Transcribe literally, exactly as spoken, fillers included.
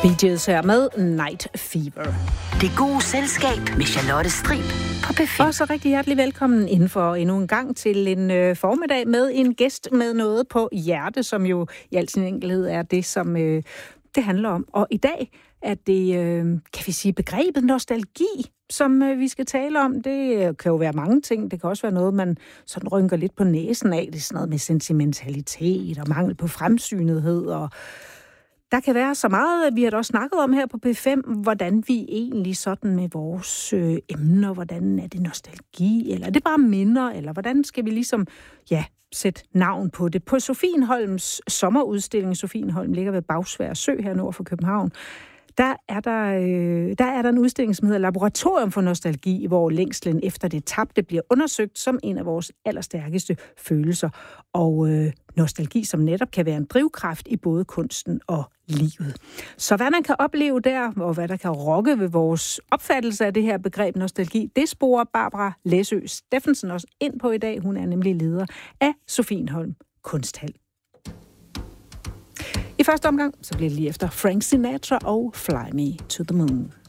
Bee Gees her med Night Fever. Det gode selskab med Charlotte Strib på P fem. Og så rigtig hjertelig velkommen indenfor endnu en gang til en øh, formiddag med en gæst med noget på hjerte, som jo i al sin enkelhed er det, som øh, det handler om. Og i dag er det, øh, kan vi sige, begrebet nostalgi, som øh, vi skal tale om. Det kan jo være mange ting. Det kan også være noget, man sådan rynker lidt på næsen af. Det er sådan noget med sentimentalitet og mangel på fremsynethed og der kan være så meget, vi har da også snakket om her på P fem, hvordan vi egentlig sådan med vores øh, emner, hvordan er det nostalgi, eller er det bare minder, eller hvordan skal vi ligesom, ja, sætte navn på det. På Sofienholms sommerudstilling, Sofienholm ligger ved Bagsværd Sø her nord for København, der er der, øh, der er der en udstilling, som hedder Laboratorium for Nostalgi, hvor længslen efter det tabte bliver undersøgt som en af vores allerstærkeste følelser. Og øh, nostalgi, som netop kan være en drivkraft i både kunsten og livet. Så hvad man kan opleve der, og hvad der kan rokke ved vores opfattelse af det her begreb nostalgi, det sporer Barbara Læsø Steffensen også ind på i dag. Hun er nemlig leder af Sofienholm Kunsthal. I første omgang, så bliver det lige efter Frank Sinatra og Fly Me to the Moon.